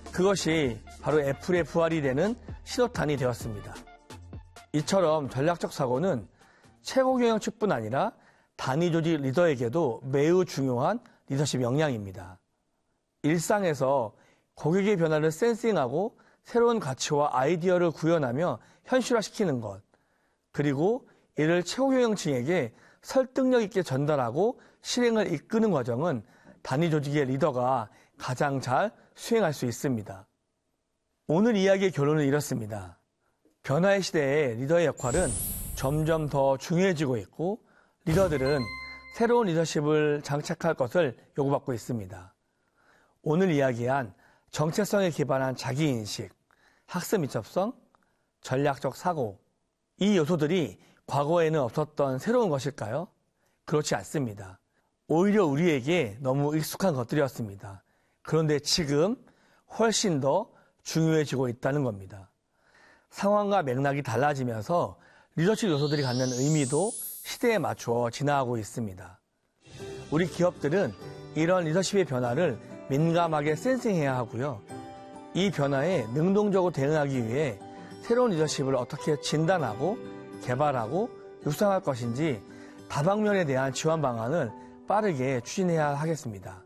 그것이 바로 애플의 부활이 되는 신호탄이 되었습니다. 이처럼 전략적 사고는 최고 경영층뿐 아니라 단위 조직 리더에게도 매우 중요한 리더십 역량입니다. 일상에서 고객의 변화를 센싱하고 새로운 가치와 아이디어를 구현하며 현실화시키는 것, 그리고 이를 최고 경영층에게 설득력 있게 전달하고 실행을 이끄는 과정은 단위 조직의 리더가 가장 잘 수행할 수 있습니다. 오늘 이야기의 결론은 이렇습니다. 변화의 시대에 리더의 역할은 점점 더 중요해지고 있고 리더들은 새로운 리더십을 장착할 것을 요구받고 있습니다. 오늘 이야기한 정체성에 기반한 자기인식, 학습 민첩성, 전략적 사고, 이 요소들이 과거에는 없었던 새로운 것일까요? 그렇지 않습니다. 오히려 우리에게 너무 익숙한 것들이었습니다. 그런데 지금 훨씬 더 중요해지고 있다는 겁니다. 상황과 맥락이 달라지면서 리더십 요소들이 갖는 의미도 시대에 맞추어 진화하고 있습니다. 우리 기업들은 이런 리더십의 변화를 민감하게 센싱해야 하고요. 이 변화에 능동적으로 대응하기 위해 새로운 리더십을 어떻게 진단하고 개발하고 육성할 것인지 다방면에 대한 지원 방안을 빠르게 추진해야 하겠습니다.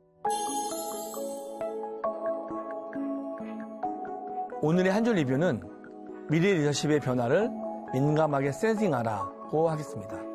오늘의 한 줄 리뷰는 미래 리더십의 변화를 민감하게 센싱하라고 하겠습니다.